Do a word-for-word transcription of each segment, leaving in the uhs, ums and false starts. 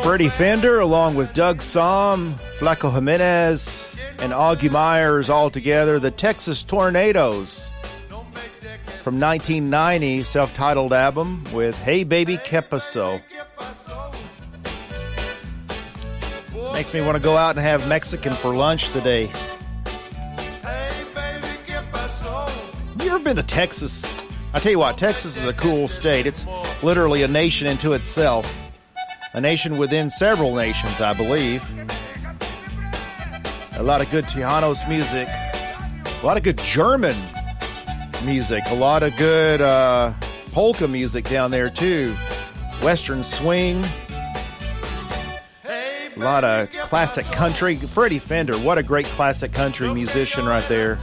Freddie Fender, along with Doug Somm, Flaco Jimenez, and Augie Myers all together. The Texas Tornadoes from nineteen ninety, self-titled album with Hey Baby, Que Paso. Makes me want to go out and have Mexican for lunch today. You ever been to Texas? I tell you what, Texas is a cool state. It's literally a nation into itself. A nation within several nations, I believe. A lot of good Tejanos music. A lot of good German music. A lot of good uh, polka music down there, too. Western swing. A lot of classic country. Freddie Fender, what a great classic country musician right there.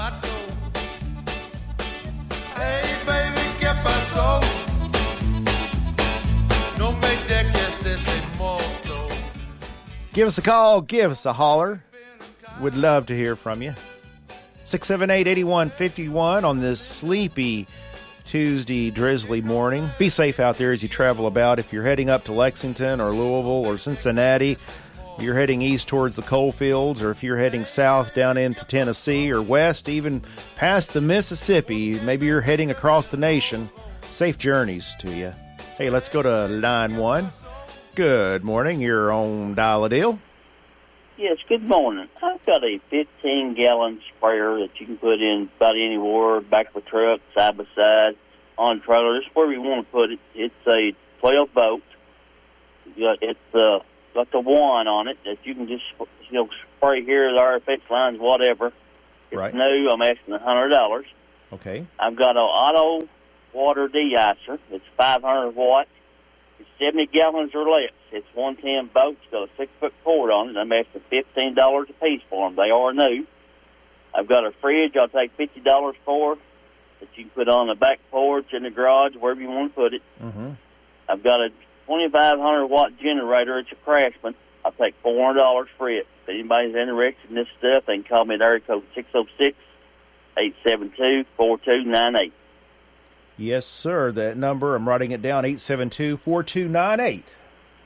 Give us a call, give us a holler. Would love to hear from you. six seven eight, eight one five one on this sleepy Tuesday drizzly morning. Be safe out there as you travel about. If you're heading up to Lexington or Louisville or Cincinnati, you're heading east towards the coal fields, or if you're heading south down into Tennessee or west, even past the Mississippi, maybe you're heading across the nation. Safe journeys to you. Hey, let's go to line one. Good morning. You're on Dial-A-Deal. Yes, good morning. I've got a fifteen-gallon sprayer that you can put in about anywhere, back of a truck, side by side, on a trailer, just wherever you want to put it. It's a twelve volt. It's uh, got the wand on it that you can just you know spray here, the R F X lines, whatever. It's right. new. I'm asking one hundred dollars. Okay. I've got an auto water de-icer. It's five hundred watts. It's seventy gallons or less. It's one ten volts, got a six-foot cord on it. I'm asking fifteen dollars a piece for them. They are new. I've got a fridge I'll take fifty dollars for that you can put on the back porch, in the garage, wherever you want to put it. Mm-hmm. I've got a twenty-five hundred watt generator. It's a Craftsman. I'll take four hundred dollars for it. If anybody's interested in this stuff, they can call me at area code six oh six, eight seven two, four two nine eight. Yes, sir. That number, I'm writing it down, eight seven two, four two nine eight.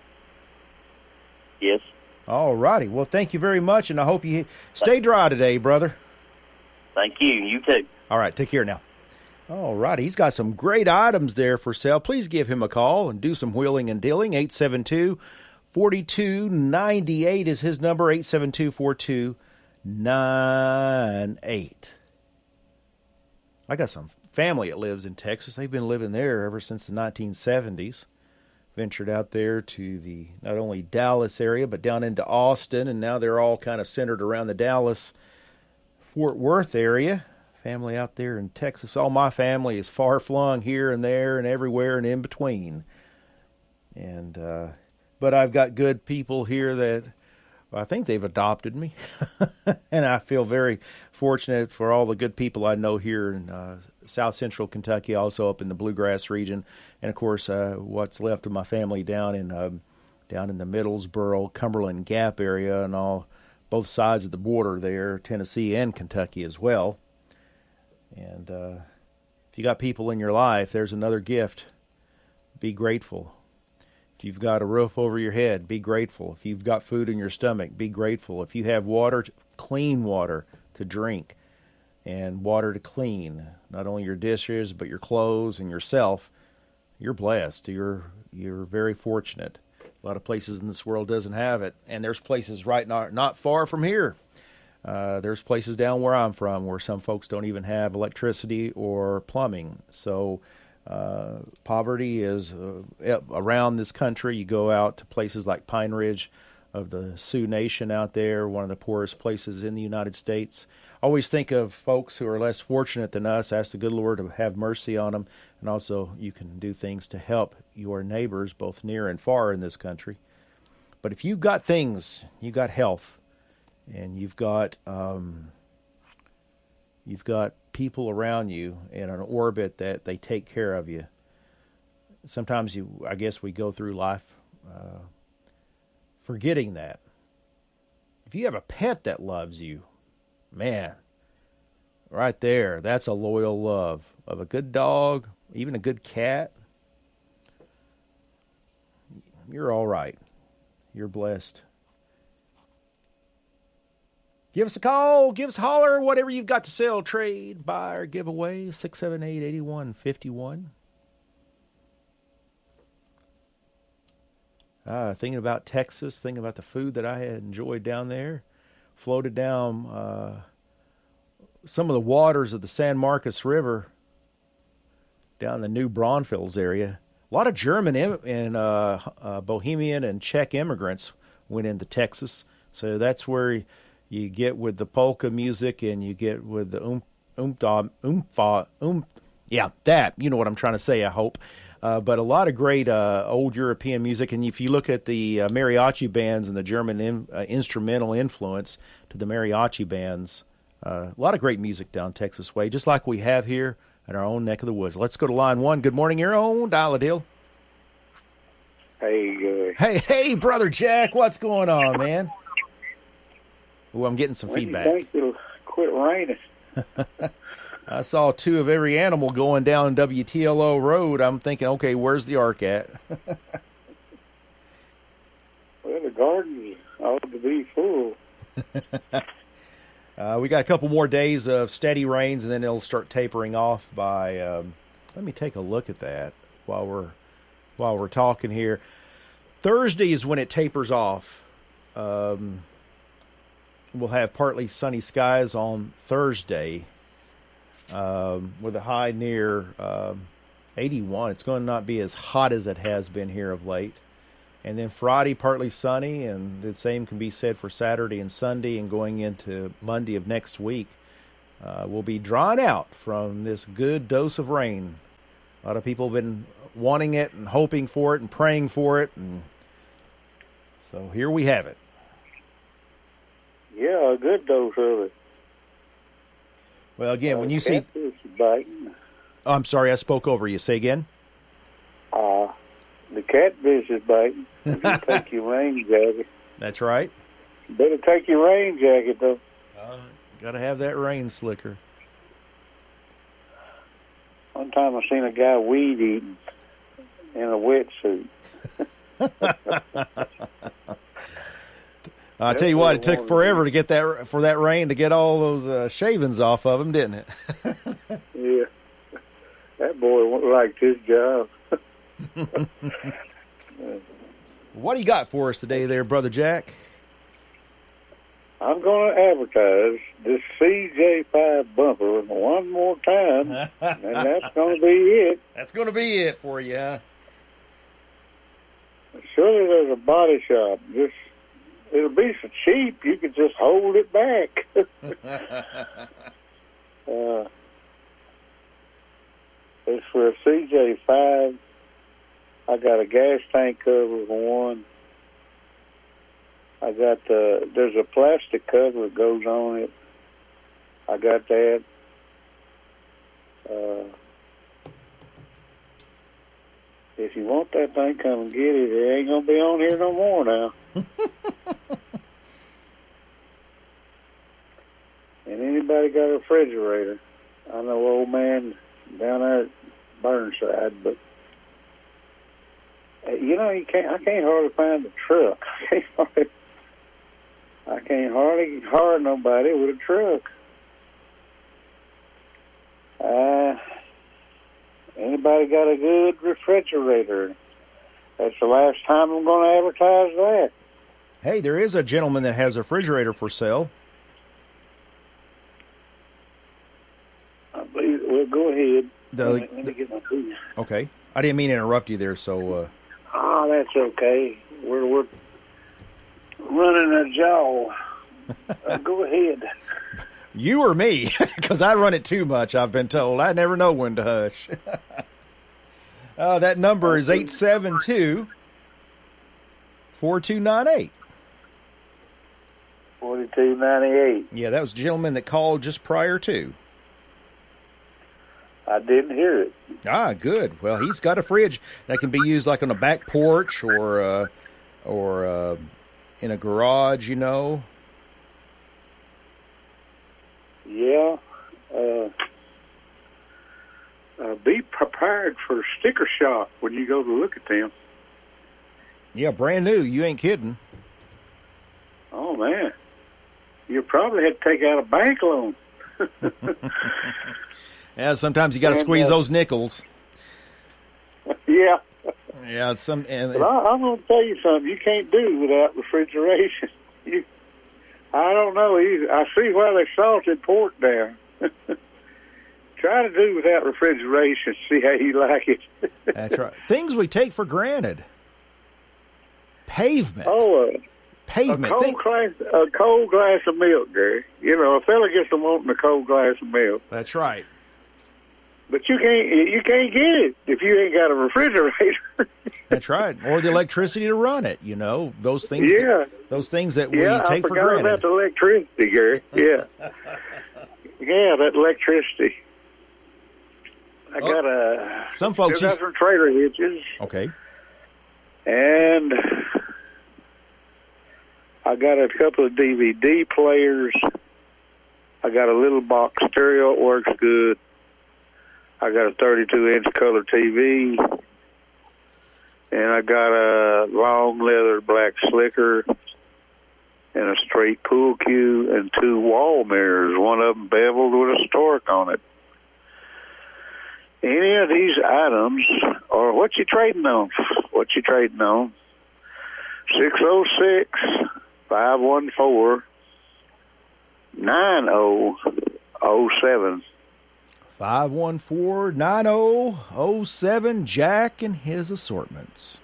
Yes. All righty. Well, thank you very much, and I hope you stay dry today, brother. Thank you. You too. All right. Take care now. All righty. He's got some great items there for sale. Please give him a call and do some wheeling and dealing. eight seven two, four two nine eight is his number, eight seven two, four two nine eight. I got some family that lives in Texas. They've been living there ever since the nineteen seventies. Ventured out there to the not only Dallas area, but down into Austin, and now they're all kind of centered around the Dallas-Fort Worth area. Family out there in Texas. All my family is far-flung here and there and everywhere and in between. And uh, but I've got good people here that well, I think they've adopted me, and I feel very fortunate for all the good people I know here in uh, South Central Kentucky, also up in the Bluegrass region, and of course, uh, what's left of my family down in um, down in the Middlesboro, Cumberland Gap area, and all both sides of the border there, Tennessee and Kentucky as well. And uh, if you got people in your life, there's another gift. Be grateful. If you've got a roof over your head, be grateful. If you've got food in your stomach, be grateful. If you have water, clean water to drink and water to clean, not only your dishes, but your clothes and yourself, you're blessed. You're you're very fortunate. A lot of places in this world doesn't have it, and there's places right not, not far from here. Uh, there's places down where I'm from where some folks don't even have electricity or plumbing. So Uh, poverty is uh, around this country. You go out to places like Pine Ridge of the Sioux Nation out there, one of the poorest places in the United States. Always think of folks who are less fortunate than us. Ask the good Lord to have mercy on them. And also you can do things to help your neighbors, both near and far in this country. But if you've got things, you've got health, and you've got um, you've got people around you in an orbit that they take care of you. Sometimes you, I guess we go through life uh, forgetting that. If you have a pet that loves you, man, right there, that's a loyal love of a good dog, even a good cat. You're all right. you're blessed. Give us a call. Give us a holler. Whatever you've got to sell, trade, buy, or give away. six seven eight, eight one five one. Uh, thinking about Texas, thinking about the food that I had enjoyed down there. Floated down uh, some of the waters of the San Marcos River down the New Braunfels area. A lot of German im- and uh, uh, Bohemian and Czech immigrants went into Texas. So that's where you get with the polka music and you get with the um, oompa, oompa, oom, yeah, that. You know what I'm trying to say, I hope. Uh, but a lot of great uh, old European music. And if you look at the uh, mariachi bands and the German in, uh, instrumental influence to the mariachi bands, uh, a lot of great music down Texas way, just like we have here in our own neck of the woods. Let's go to line one. Good morning, your own Dial-A-Deal. Hey, good. Hey, hey, Brother Jack, what's going on, man? Oh, I'm getting some when feedback. Do you think it'll quit raining? I saw two of every animal going down W T L O Road. I'm thinking, okay, where's the ark at? Well, the garden ought to be full. uh, we got a couple more days of steady rains, and then it'll start tapering off by. Um, let me take a look at that while we're while we're talking here. Thursday is when it tapers off. Um, we'll have partly sunny skies on Thursday. Um, with a high near um, eighty-one. It's going to not be as hot as it has been here of late. And then Friday, partly sunny, and the same can be said for Saturday and Sunday, and going into Monday of next week. Uh, we'll be drawn out from this good dose of rain. A lot of people have been wanting it and hoping for it and praying for it. And so here we have it. Yeah, a good dose of it. Well, again, uh, when you see... Catfish is biting. Oh, I'm sorry, I spoke over you. Say again? Uh, the catfish is biting. You take your rain jacket. That's right. You better take your rain jacket, though. Uh, Got to have that rain slicker. One time I seen a guy weed eating in a wetsuit. I'll tell you what, it took forever to get that for that rain to get all those uh, shavings off of him, didn't it? Yeah, that boy liked his job. What do you got for us today, there, Brother Jack? I'm going to advertise this C J five bumper one more time, and that's going to be it. That's going to be it for you, huh? Surely there's a body shop. Just it'll be so cheap you could just hold it back. uh, it's for a C J five. I got a gas tank cover for one. I got uh, there's a plastic cover that goes on it. I got that. Uh, if you want that thing, come and get it. It ain't gonna be on here no more now. And anybody got a refrigerator? I know old man down there at Burnside, but uh, you know you can't. I can't hardly find a truck. I can't hardly. I can't hardly hire nobody with a truck. Uh, anybody got a good refrigerator? That's the last time I'm going to advertise that. Hey, there is a gentleman that has a refrigerator for sale. I believe. Well, go ahead. The, let, me, let me get my food. Okay, I didn't mean to interrupt you there. So, uh... oh, that's okay. We're we're running a jaw. uh, go ahead. You or me? Because I run it too much, I've been told. I never know when to hush. uh, that number is eight seven two, four two nine eight. forty-two ninety-eight. Yeah, that was the gentleman that called just prior to. I didn't hear it. Ah, good. Well, he's got a fridge that can be used like on a back porch or uh, or uh, in a garage, you know. Yeah. Uh, uh, be prepared for sticker shock when you go to look at them. Yeah, brand new. You ain't kidding. Oh, man. You probably had to take out a bank loan. Yeah, sometimes you got to squeeze uh, those nickels. Yeah. Yeah, it's some. And But I, I'm going to tell you something you can't do without refrigeration. You, I don't know. Either. I see why they salted pork down. Try to do without refrigeration. See how you like it. That's right. Things we take for granted. Pavement. Oh, uh, Pavement. a cold Think- glass, a cold glass of milk, Gary. You know, a fella gets to wanting a cold glass of milk, That's right. but you can't. You can't get it if you ain't got a refrigerator. That's right. Or the electricity to run it. You know, those things. Yeah. That, those things that we Yeah, I take for forgot granted. about the electricity, Gary. Yeah. Yeah, that electricity. I Oh, got a. some folks Still got used- some trailer hitches, Okay. and I got a couple of D V D players. I got a little box stereo. It works good. I got a thirty-two inch color T V. And I got a long leather black slicker and a straight pool cue and two wall mirrors, one of them beveled with a stork on it. Any of these items, or what you trading on? What you trading on? six oh six, five one four, nine oh oh seven. five one four, nine oh oh seven, Jack and his assortments.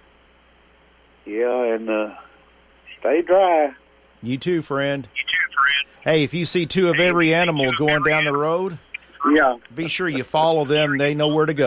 Yeah, and uh, stay dry. You too, friend. You too, friend. Hey, if you see two of every animal going down the road, Yeah. be sure you follow them. They know where to go.